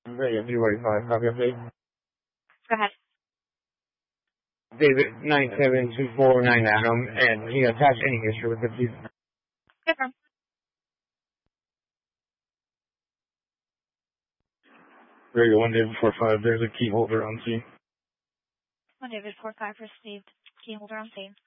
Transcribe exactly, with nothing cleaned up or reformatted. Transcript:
Vegas two forty-five, copy update. Go ahead. David nine seven two four nine Adam, and he attached any issue with the please. Confirm. Radio one David four five, there's a key holder on scene. one David four five received. Key holder on scene.